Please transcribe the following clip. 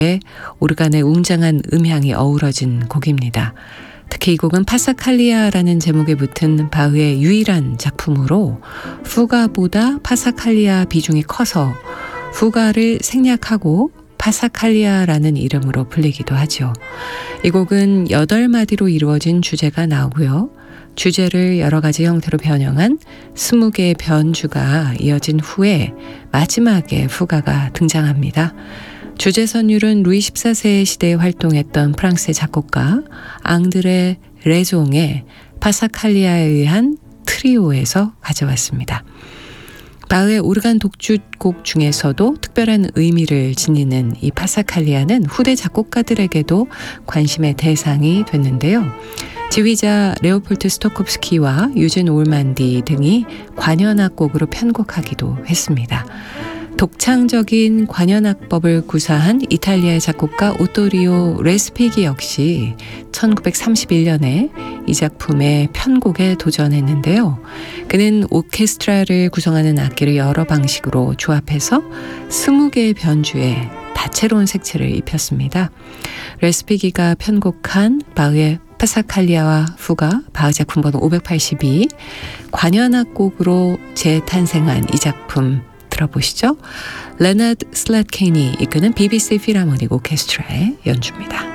오르간의 웅장한 음향이 어우러진 곡입니다. 특히 이 곡은 파사칼리아라는 제목에 붙은 바흐의 유일한 작품으로 푸가보다 파사칼리아 비중이 커서 푸가를 생략하고 파사칼리아라는 이름으로 불리기도 하죠. 이 곡은 8마디로 이루어진 주제가 나오고요. 주제를 여러 가지 형태로 변형한 20개의 변주가 이어진 후에 마지막에 푸가가 등장합니다. 주제 선율은 루이 14세 시대에 활동했던 프랑스의 작곡가 앙드레 레종의 파사칼리아에 의한 트리오에서 가져왔습니다. 바흐의 오르간 독주곡 중에서도 특별한 의미를 지니는 이 파사칼리아는 후대 작곡가들에게도 관심의 대상이 됐는데요. 지휘자 레오폴트 스토콥스키와 유진 올만디 등이 관현악곡으로 편곡하기도 했습니다. 독창적인 관현악법을 구사한 이탈리아의 작곡가 오토리오 레스피기 역시 1931년에 이 작품의 편곡에 도전했는데요. 그는 오케스트라를 구성하는 악기를 여러 방식으로 조합해서 20개의 변주에 다채로운 색채를 입혔습니다. 레스피기가 편곡한 바흐의 파사칼리아와 푸가, 바흐 작품 번호 582, 관현악곡으로 재탄생한 이 작품 들어보시죠. 레너드 슬랫케인이 이끄는 BBC 필하모닉 오케스트라의 연주입니다.